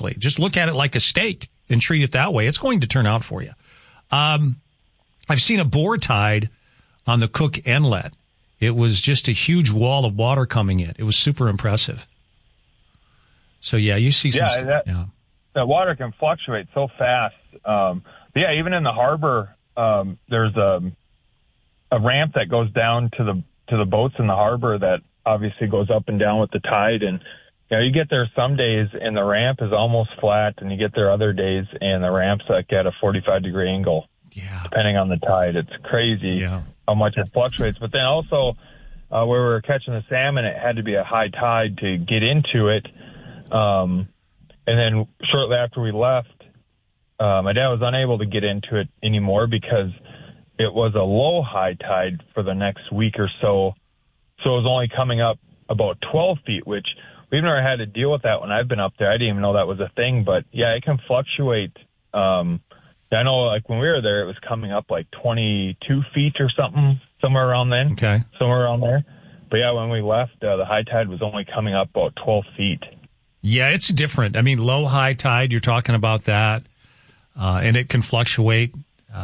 honestly. Just look at it like a steak and treat it that way. It's going to turn out for you. I've seen a boar tied on the Cook Inlet. It was just a huge wall of water coming in. It was super impressive. So, yeah, you see some stuff. Yeah. The water can fluctuate so fast. Even in the harbor, there's a ramp that goes down to the boats in the harbor that obviously goes up and down with the tide. And, you get there some days and the ramp is almost flat, and you get there other days and the ramp's like at a 45-degree angle. Yeah. Depending on the tide. It's crazy how much it fluctuates. But then also, where we were catching the salmon, it had to be a high tide to get into it. And then shortly after we left, my dad was unable to get into it anymore because it was a low high tide for the next week or so. So it was only coming up about 12 feet, which we've never had to deal with that when I've been up there. I didn't even know that was a thing. But, yeah, it can fluctuate. I know, like, when we were there, it was coming up like 22 feet or something, somewhere around then. Okay. Somewhere around there. But, yeah, when we left, the high tide was only coming up about 12 feet. Yeah, it's different. I mean, low, high tide, you're talking about that, and it can fluctuate.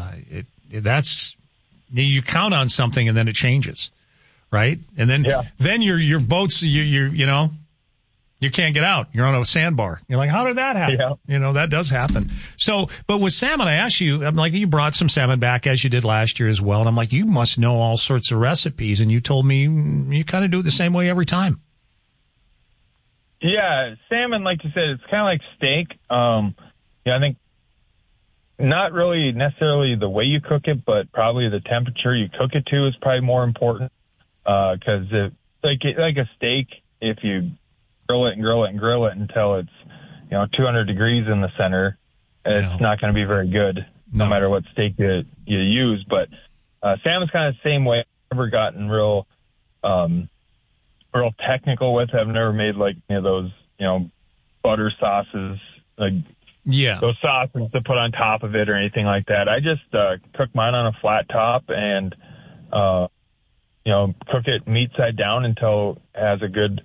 You count on something and then it changes, right? And then your boats, you can't get out. You're on a sandbar. You're like, how did that happen? Yeah. That does happen. So, but with salmon, I asked you, I'm like, you brought some salmon back as you did last year as well. And I'm like, you must know all sorts of recipes. And you told me you kind of do it the same way every time. Yeah, salmon, like you said, it's kind of like steak. I think not really necessarily the way you cook it, but probably the temperature you cook it to is probably more important. Because like a steak, if you grill it until it's 200 degrees in the center, it's not going to be very good, no matter what steak you use. But salmon's kind of the same way. I've never gotten real technical with it. I've never made like those butter sauces, like those sauces to put on top of it or anything like that. I just cook mine on a flat top and cook it meat side down until it has a good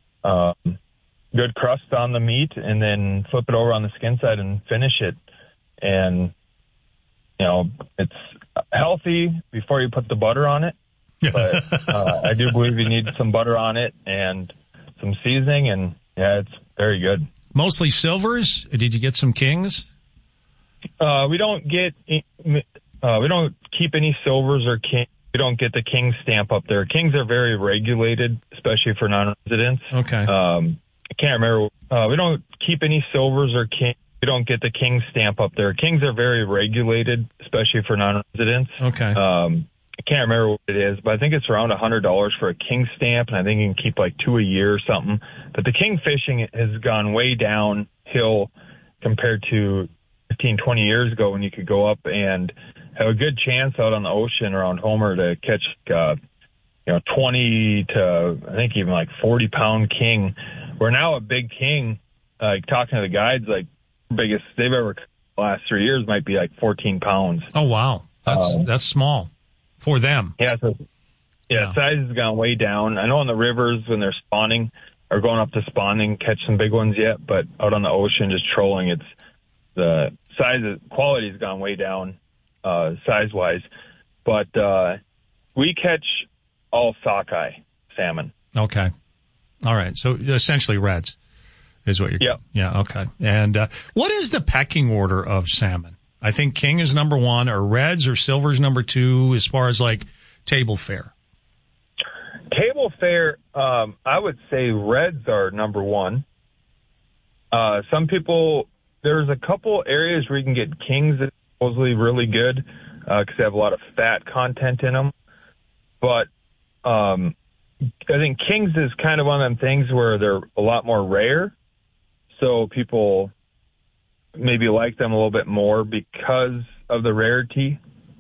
crust on the meat, and then flip it over on the skin side and finish it. And it's healthy before you put the butter on it. But I do believe you need some butter on it and some seasoning, and it's very good. Mostly silvers? Did you get some kings? We don't keep any silvers or king. We don't get the king stamp up there. Kings are very regulated, especially for non-residents. Okay. I can't remember. We don't keep any silvers or king. We don't get the king stamp up there. Kings are very regulated, especially for non-residents. Okay. I can't remember what it is, but I think it's around $100 for a king stamp, and I think you can keep like 2 a year or something. But the king fishing has gone way downhill compared to 15, 20 years ago when you could go up and have a good chance out on the ocean around Homer to catch, 20 to I think even like 40-pound king. Where now a big king, like talking to the guides, like biggest they've ever caught the last 3 years might be like 14 pounds. Oh wow, that's small for them. Yeah, size has gone way down. I know on the rivers when they're spawning or going up to spawning, catch some big ones yet, but out on the ocean just trolling, it's the quality has gone way down size wise. But we catch all sockeye salmon. Okay. All right. So essentially reds is what you're... Yeah. Yeah, okay. And what is the pecking order of salmon? I think king is number one, or reds or silvers number two, as far as like table fare. Table fare, I would say reds are number one. Some people, there's a couple areas where you can get kings that are supposedly really good because they have a lot of fat content in them. But I think kings is kind of one of them things where they're a lot more rare. So people maybe like them a little bit more because of the rarity.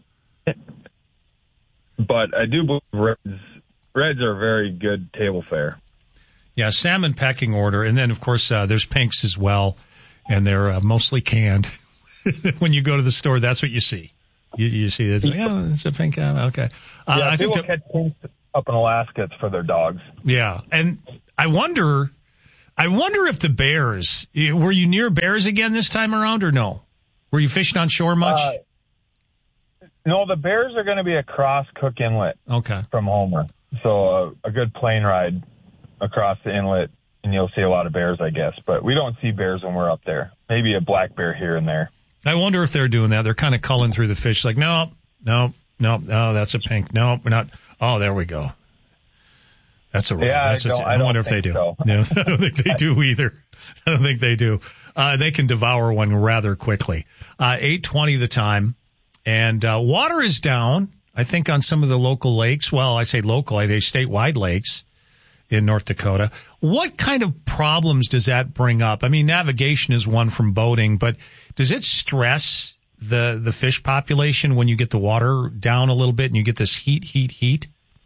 But I do believe reds are very good table fare. Yeah, salmon pecking order. And then, of course, there's pinks as well, and they're mostly canned. When you go to the store, that's what you see. You see this. Yeah, it's a pink. Okay. I think catch pinks up in Alaska. It's for their dogs. Yeah, and I wonder. I wonder if the bears, were you near bears again this time around or no? Were you fishing on shore much? No, the bears are going to be across Cook Inlet from Homer. So a good plane ride across the inlet, and you'll see a lot of bears, I guess. But we don't see bears when we're up there. Maybe a black bear here and there. I wonder if they're doing that. They're kind of culling through the fish like, no, that's a pink. No, we're not. Oh, there we go. That's a I wonder if they do. So. No, I don't think they do either. I don't think they do. They can devour one rather quickly. 8:20 the time, and water is down, I think, on some of the local lakes. Well, I say local, they statewide lakes in North Dakota. What kind of problems does that bring up? I mean, navigation is one from boating, but does it stress the fish population when you get the water down a little bit and you get this heat?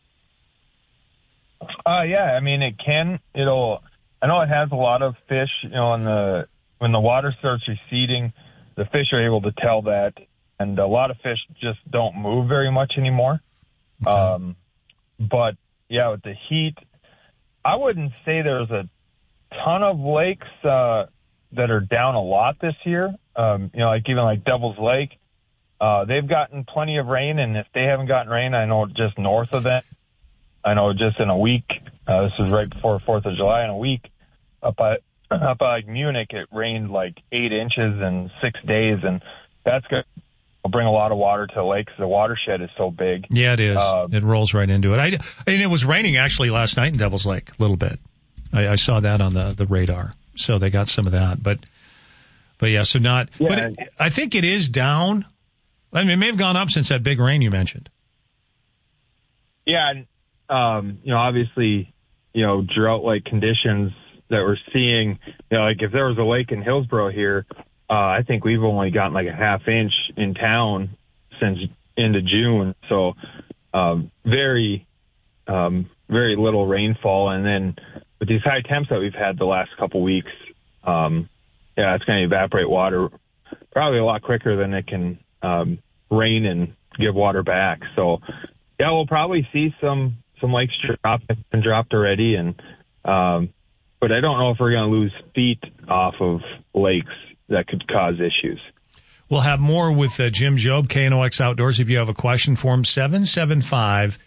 Yeah, I mean, it can. I know it has a lot of fish, when the water starts receding, the fish are able to tell that, and a lot of fish just don't move very much anymore. Okay. But yeah, with the heat, I wouldn't say there's a ton of lakes that are down a lot this year. Like even like Devil's Lake, they've gotten plenty of rain, and if they haven't gotten rain, I know just north of that. I know just in a week, this is right before 4th of July, in a week, up by Munich, it rained like 8 inches in 6 days, and that's going to bring a lot of water to the lake because the watershed is so big. Yeah, it is. It rolls right into it. I mean, it was raining actually last night in Devil's Lake, a little bit. I saw that on the radar, so they got some of that. But yeah, so not. Yeah. But I think it is down. I mean, it may have gone up since that big rain you mentioned. Yeah, and obviously, drought-like conditions that we're seeing, like if there was a lake in Hillsborough here, I think we've only gotten like a half inch in town since into June. So, very little rainfall. And then with these high temps that we've had the last couple weeks, it's going to evaporate water probably a lot quicker than it can, rain and give water back. So, yeah, we'll probably see some lakes dropped already, and but I don't know if we're going to lose feet off of lakes that could cause issues. We'll have more with Jim Jobe, KNOX Outdoors. If you have a question for him, 775-5559.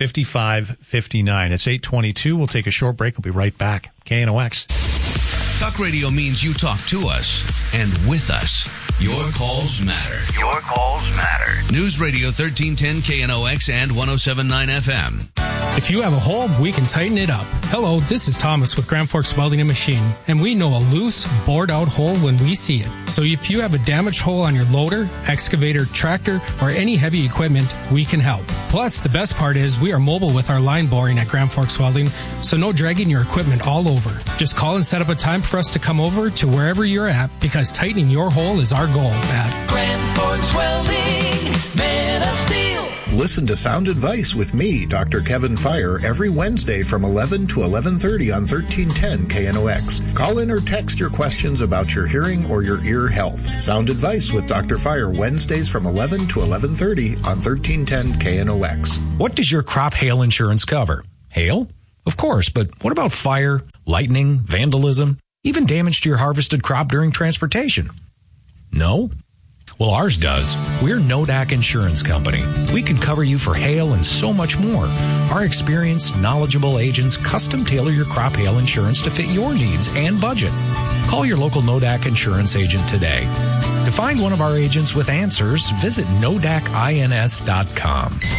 It's 8:22. We'll take a short break. We'll be right back. KNOX. Talk radio means you talk to us and with us. Your calls matter. Your calls matter. News Radio 1310 KNOX and 107.9 FM. If you have a hole, we can tighten it up. Hello, this is Thomas with Grand Forks Welding and Machine, and we know a loose, bored-out hole when we see it. So if you have a damaged hole on your loader, excavator, tractor, or any heavy equipment, we can help. Plus, the best part is we are mobile with our line boring at Grand Forks Welding, so no dragging your equipment all over. Just call and set up a time for us to come over to wherever you're at, because tightening your hole is our goal at Grand Forks Welding, made of steel. Listen to Sound Advice with me, Dr. Kevin Fire, every Wednesday from 11 to 11:30 on 1310 KNOX. Call in or text your questions about your hearing or your ear health. Sound Advice with Dr. Fire, Wednesdays from 11 to 11:30 on 1310 KNOX. What does your crop hail insurance cover? Hail? Of course, but what about fire, lightning, vandalism, even damage to your harvested crop during transportation? No? Well, ours does. We're Nodak Insurance Company. We can cover you for hail and so much more. Our experienced, knowledgeable agents custom tailor your crop hail insurance to fit your needs and budget. Call your local Nodak Insurance agent today. To find one of our agents with answers, visit nodakins.com.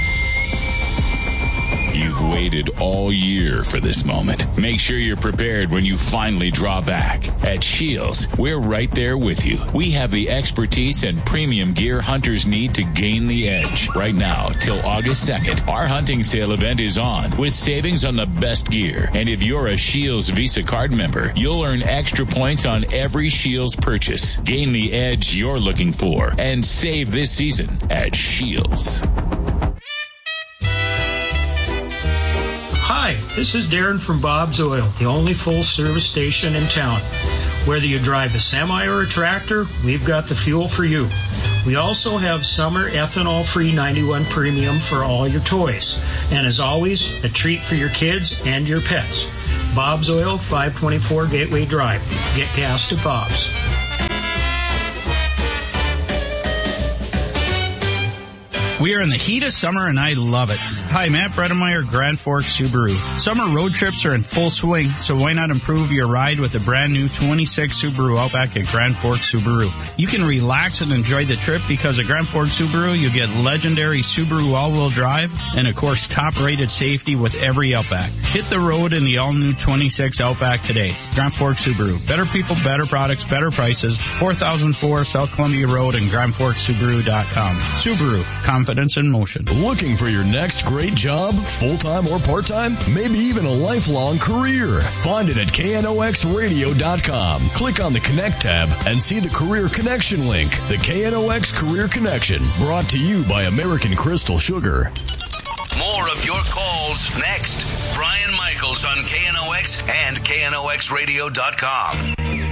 You've waited all year for this moment. Make sure you're prepared when you finally draw back. At Shields, we're right there with you. We have the expertise and premium gear hunters need to gain the edge. Right now, till August 2nd, our hunting sale event is on with savings on the best gear. And if you're a Shields Visa card member, you'll earn extra points on every Shields purchase. Gain the edge you're looking for and save this season at Shields. Hi, this is Darren from Bob's Oil, the only full-service station in town. Whether you drive a semi or a tractor, we've got the fuel for you. We also have summer ethanol-free 91 Premium for all your toys. And as always, a treat for your kids and your pets. Bob's Oil, 524 Gateway Drive. Get gas to Bob's. We are in the heat of summer, and I love it. Hi, Matt Bredemeyer, Grand Forks Subaru. Summer road trips are in full swing, so why not improve your ride with a brand new 26 Subaru Outback at Grand Forks Subaru? You can relax and enjoy the trip because at Grand Forks Subaru, you get legendary Subaru all-wheel drive and, of course, top-rated safety with every Outback. Hit the road in the all-new 26 Outback today. Grand Forks Subaru. Better people, better products, better prices. 4004 South Columbia Road and GrandForksSubaru.com. Subaru. Confidence in motion. Looking for your next great job, full-time or part-time? Maybe even a lifelong career? Find it at KNOXradio.com. Click on the Connect tab and see the Career Connection link. The KNOX Career Connection, brought to you by American Crystal Sugar. More of your calls next. Brian Michaels on KNOX and KNOXradio.com.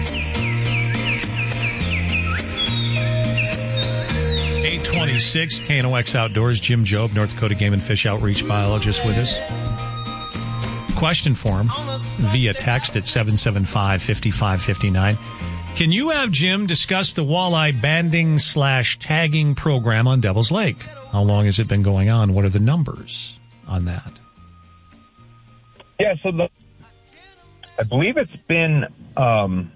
826 KNOX Outdoors. Jim Jobe, North Dakota Game and Fish Outreach Biologist, with us. Question form via text at 775-5559. Can you have Jim discuss the walleye banding / tagging program on Devil's Lake? How long has it been going on? What are the numbers on that? Yeah, so I believe it's been going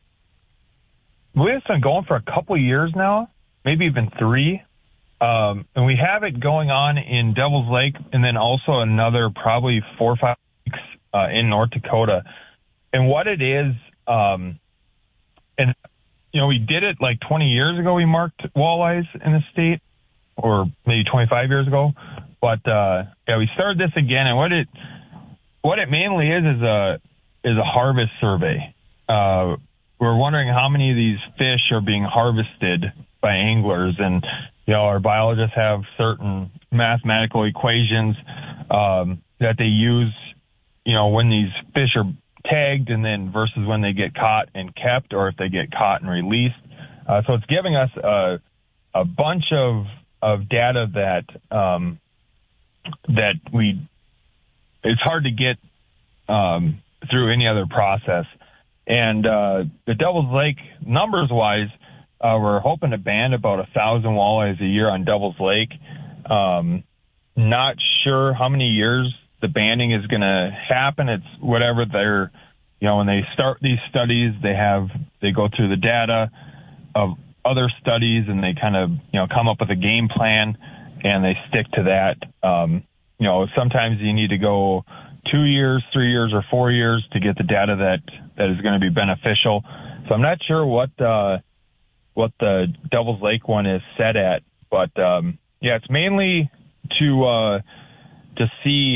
for a couple of years now, maybe even 3. And we have it going on in Devil's Lake and then also another probably 4 or 5 weeks in North Dakota. And what it is, and, we did it like 20 years ago. We marked walleyes in the state, or maybe 25 years ago. But, we started this again. And what it mainly is a harvest survey. We're wondering how many of these fish are being harvested by anglers, and our biologists have certain mathematical equations that they use when these fish are tagged and then versus when they get caught and kept, or if they get caught and released. So it's giving us a bunch of data that it's hard to get through any other process. And the Devil's Lake, numbers wise, we're hoping to band about 1,000 walleyes a year on Devil's Lake. Not sure how many years the banding is going to happen. It's whatever they're, when they start these studies, they go through the data of other studies and they kind of, come up with a game plan and they stick to that. Sometimes you need to go 2 years, 3 years, or 4 years to get the data that is going to be beneficial. So I'm not sure what the Devil's Lake one is set at, but it's mainly to see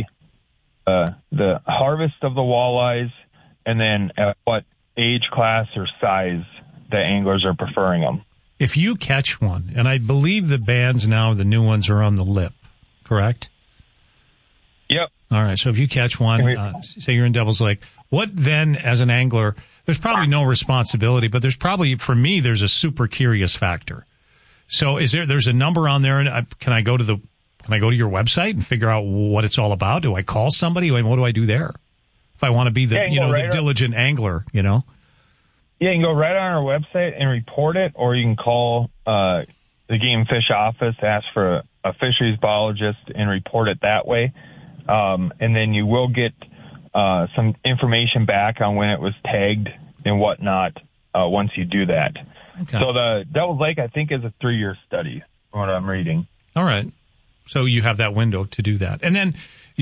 the harvest of the walleyes and then at what age class or size the anglers are preferring them. If you catch one, and I believe the bands now, the new ones are on the lip, correct? Yep. All right. So if you catch one, say you're in Devil's Lake, what then, as an angler, there's probably no responsibility, but there's probably, for me, there's a super curious factor. So there's a number on there, and can I go to your website and figure out what it's all about? Do I call somebody? What do I do there? If I want to be the diligent angler, Yeah, you can go right on our website and report it, or you can call the Game and Fish office, ask for a fisheries biologist, and report it that way. And then you will get some information back on when it was tagged and whatnot once you do that. Okay. So the Devil's Lake, I think, is a 3-year study, from what I'm reading. All right. So you have that window to do that. And then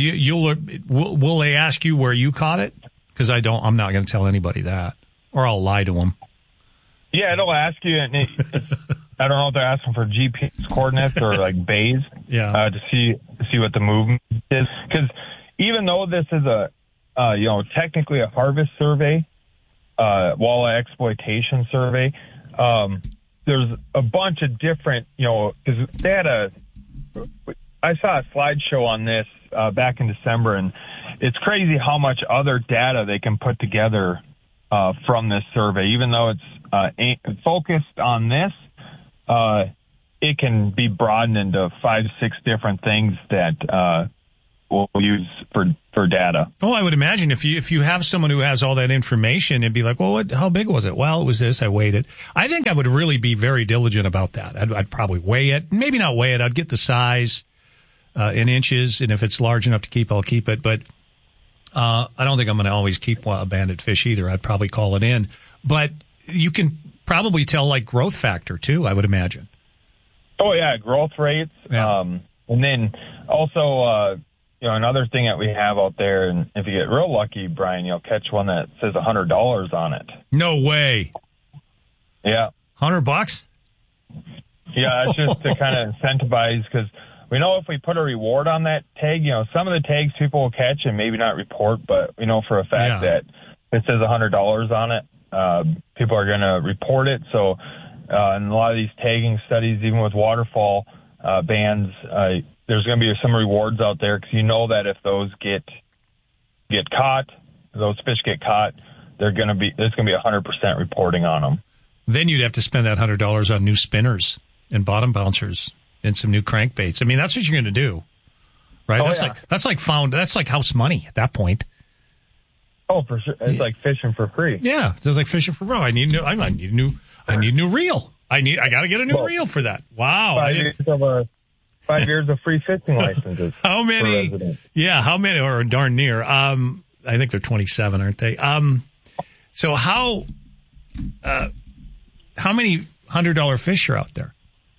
will they ask you where you caught it? Because I'm not going to tell anybody that, or I'll lie to them. Yeah, it'll ask you. And I don't know if they're asking for GPS coordinates or like bays to see what the movement is. Because even though this is technically a harvest survey, walleye exploitation survey, there's a bunch of different, because they had I saw a slideshow on this back in December, and it's crazy how much other data they can put together from this survey. Even though it's focused on this, it can be broadened into 5-6 different things that we'll use for data. Oh, I would imagine if you have someone who has all that information, it'd be like, well, how big was it? Well, it was this. I weighed it. I think I would really be very diligent about that. I'd probably weigh it. Maybe not weigh it. I'd get the size in inches, and if it's large enough to keep, I'll keep it. But I don't think I'm going to always keep a banded fish either. I'd probably call it in. But you can probably tell like growth factor too, I would imagine. Oh yeah, growth rates. Yeah. And then also, another thing that we have out there, and if you get real lucky, Brian, you'll catch one that says $100 on it. No way. Yeah. $100? Yeah, it's just to kind of incentivize, because we know if we put a reward on that tag, some of the tags people will catch and maybe not report, but we know for a fact that if it says $100 on it, people are going to report it. So in a lot of these tagging studies, even with waterfall bans, there's going to be some rewards out there, because that if those get caught, those fish get caught, there's going to be 100% reporting on them. Then you'd have to spend that $100 on new spinners and bottom bouncers and some new crankbaits. I mean, that's what you're going to do, right? Oh, that's like house money at that point. Oh, for sure. It's like fishing for free. Yeah, it's like fishing for free. I need new reel. I got to get a new reel for that. Wow. 5 years of free fishing licenses. How many? Yeah, how many? Or darn near. I think they're 27, aren't they? So how many $100 fish are out there?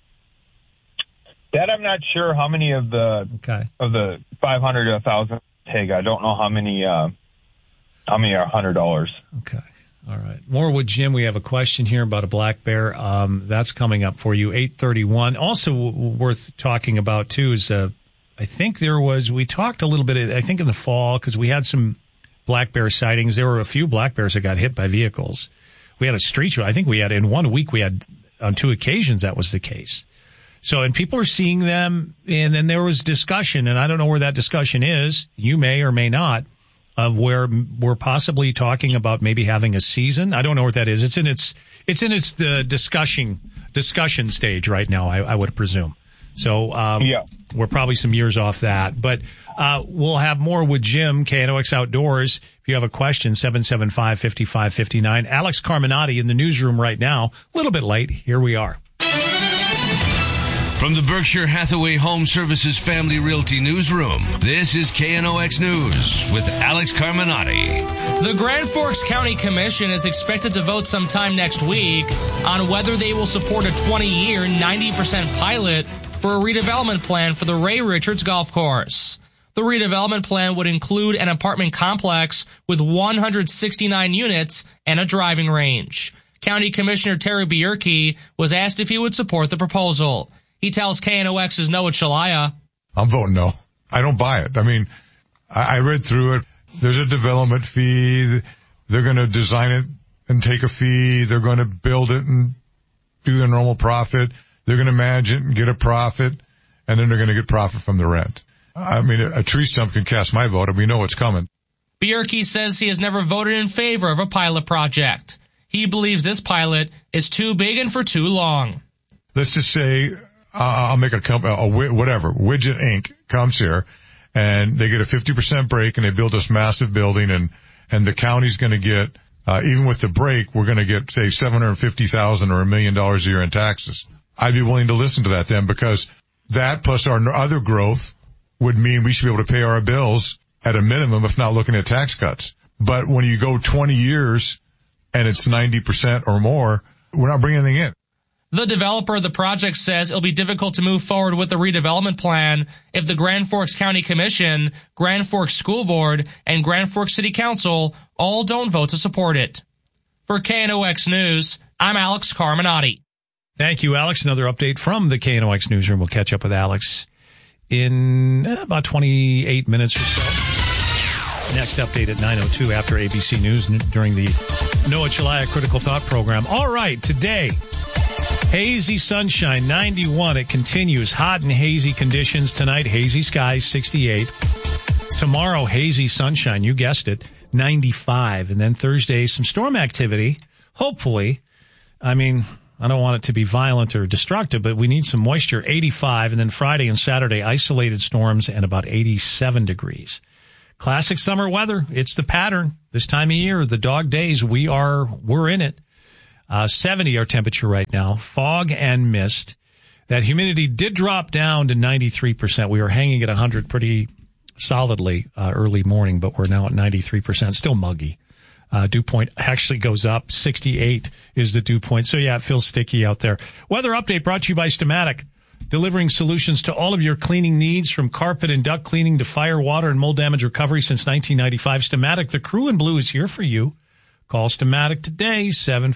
That I'm not sure. How many of the 500 to 1,000 tag? I don't know how many are $100. Okay. All right. More with Jim. We have a question here about a black bear. That's coming up for you, 8:31. Also worth talking about, too, is I think we talked a little bit, I think in the fall, because we had some black bear sightings. There were a few black bears that got hit by vehicles. We had a street show. I think in 1 week, we had on 2 occasions that was the case. So, and people are seeing them, and then there was discussion, and I don't know where that discussion is. You may or may not. Of where we're possibly talking about maybe having a season. I don't know what that is. It's in its the discussion stage right now, I would presume. So, we're probably some years off that, but, we'll have more with Jim, KNOX Outdoors. If you have a question, 775-5559. Alex Carminati in the newsroom right now. A little bit late. Here we are. From the Berkshire Hathaway Home Services Family Realty Newsroom, this is KNOX News with Alex Carminati. The Grand Forks County Commission is expected to vote sometime next week on whether they will support a 20-year, 90% pilot for a redevelopment plan for the Ray Richards Golf Course. The redevelopment plan would include an apartment complex with 169 units and a driving range. County Commissioner Terry Bierke was asked if he would support the proposal. He tells KNOX's Noah Chalaya, I'm voting no. I don't buy it. I mean, I read through it. There's a development fee. They're going to design it and take a fee. They're going to build it and do their normal profit. They're going to manage it and get a profit, and then they're going to get profit from the rent. I mean, a tree stump can cast my vote, and we know it's coming. Bierke says he has never voted in favor of a pilot project. He believes this pilot is too big and for too long. Let's just say I'll make a company, whatever, Widget Inc. comes here, and they get a 50% break, and they build this massive building, and the county's going to get, even with the break, we're going to get, say, $750,000 or $1 million a year in taxes. I'd be willing to listen to that then, because that plus our other growth would mean we should be able to pay our bills at a minimum, if not looking at tax cuts. But when you go 20 years and it's 90% or more, we're not bringing anything in. The developer of the project says it'll be difficult to move forward with the redevelopment plan if the Grand Forks County Commission, Grand Forks School Board, and Grand Forks City Council all don't vote to support it. For KNOX News, I'm Alex Carminati. Thank you, Alex. Another update from the KNOX Newsroom. We'll catch up with Alex in about 28 minutes or so. Next update at 9:02 after ABC News during the Noah Chalaya Critical Thought program. All right, today, hazy sunshine, 91. It continues. Hot and hazy conditions tonight. Hazy skies, 68. Tomorrow, hazy sunshine. You guessed it, 95. And then Thursday, some storm activity. Hopefully. I mean, I don't want it to be violent or destructive, but we need some moisture, 85. And then Friday and Saturday, isolated storms and about 87 degrees. Classic summer weather. It's the pattern this time of year. The dog days, we're in it. 70 our temperature right now. Fog and mist. That humidity did drop down to 93%. We were hanging at 100 pretty solidly early morning, but we're now at 93%. Still muggy. Dew point actually goes up. 68 is the dew point. So yeah, it feels sticky out there. Weather update brought to you by Stamatic. Delivering solutions to all of your cleaning needs, from carpet and duct cleaning to fire, water, and mold damage recovery since 1995. Stamatic, the crew in blue, is here for you. Call Stamatic today,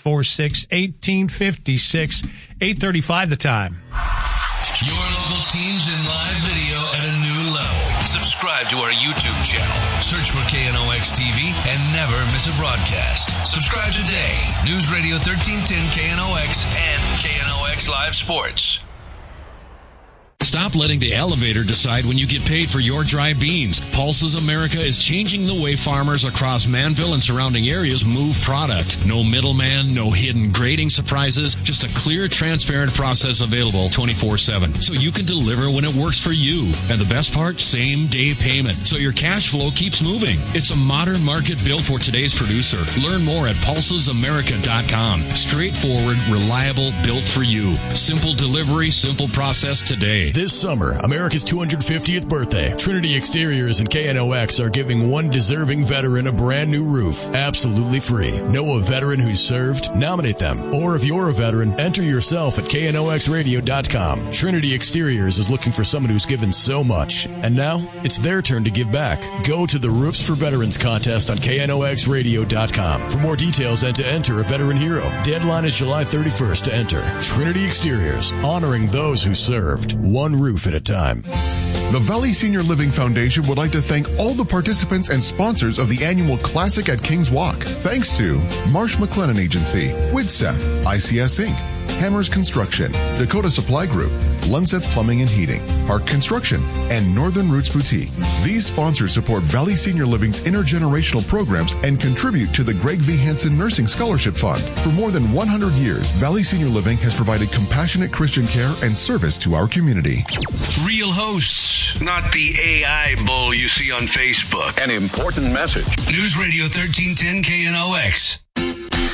746-1856, 8:35 the time. Your local teams in live video at a new level. Subscribe to our YouTube channel. Search for KNOX TV and never miss a broadcast. Subscribe today. News Radio 1310 KNOX and KNOX Live Sports. Stop letting the elevator decide when you get paid for your dry beans. Pulses America is changing the way farmers across Manville and surrounding areas move product. No middleman, no hidden grading surprises, just a clear, transparent process available 24/7. So you can deliver when it works for you. And the best part, same day payment. So your cash flow keeps moving. It's a modern market built for today's producer. Learn more at pulsesamerica.com. Straightforward, reliable, built for you. Simple delivery, simple process today. This summer, America's 250th birthday, Trinity Exteriors and KNOX are giving one deserving veteran a brand new roof, absolutely free. Know a veteran who's served? Nominate them. Or if you're a veteran, enter yourself at KNOXradio.com. Trinity Exteriors is looking for someone who's given so much. And now, it's their turn to give back. Go to the Roofs for Veterans contest on KNOXradio.com for more details and to enter a veteran hero. Deadline is July 31st to enter. Trinity Exteriors, honoring those who served. One roof at a time. The Valley Senior Living Foundation would like to thank all the participants and sponsors of the annual Classic at Kings Walk. Thanks to Marsh McLennan Agency, Widseth, ICS Inc., Hammers Construction, Dakota Supply Group, Lunseth Plumbing and Heating, Park Construction, and Northern Roots Boutique. These sponsors support Valley Senior Living's intergenerational programs and contribute to the Greg V. Hansen Nursing Scholarship Fund. For more than 100 years, Valley Senior Living has provided compassionate Christian care and service to our community. Real hosts, not the AI bull you see on Facebook. An important message. News Radio 1310 KNOX.